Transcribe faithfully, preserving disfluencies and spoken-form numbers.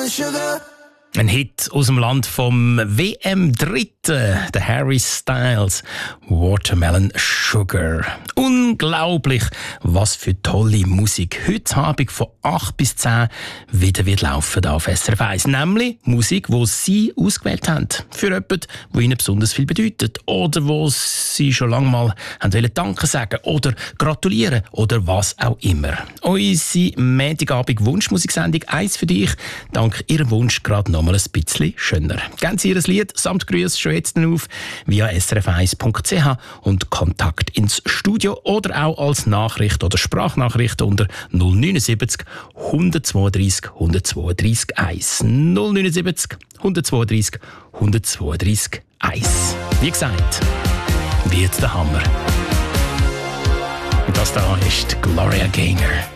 Watermelon sugar. Ein Hit aus dem Land vom W M-Dritten, der Harry Styles, Watermelon Sugar. Unglaublich, was für tolle Musik heute Abend von acht bis zehn wieder wird laufen da auf S R F eins. Nämlich Musik, die Sie ausgewählt haben. Für jemanden, der Ihnen besonders viel bedeutet. Oder wo Sie schon lange mal haben wollen Danke sagen oder gratulieren oder was auch immer. Unsere Montagabend-Wunschmusiksendung «Eins für dich», dank Ihrem Wunsch gerade noch mal ein bisschen schöner. Geben Sie Ihr Lied samt Grüß schon jetzt auf via s r f eins punkt c h und Kontakt ins Studio oder auch als Nachricht oder Sprachnachricht unter null neun sieben null eins zwei drei eins zwei drei eins. null neun sieben null zwei drei eins zwei drei eins. Wie gesagt, wird der Hammer. Und das da ist Gloria Gaynor.